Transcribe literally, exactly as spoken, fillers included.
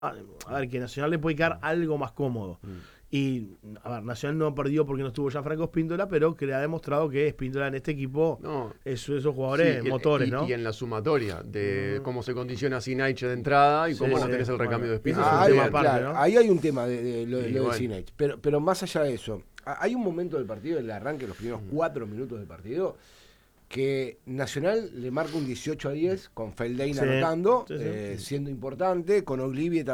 a, a ver, que Nacional le puede quedar algo más cómodo. Mm. Y, a ver, Nacional no perdió porque no estuvo ya Franco Espíndola, pero que le ha demostrado que Espíndola en este equipo no. es esos jugadores sí, motores, y, ¿no? Y en la sumatoria de mm. cómo se condiciona Sinaiche de entrada y sí, cómo sí, no tenés el recambio bueno, de Espíndola. Ah, ahí, claro, ¿no? Ahí hay un tema de, de lo, lo bueno. de Sinaiche. Pero, pero más allá de eso, hay un momento del partido, el arranque, los primeros mm. cuatro minutos del partido, que Nacional le marca un dieciocho a diez con Feldain sí, anotando, sí, sí. Eh, siendo importante, con Olivia también.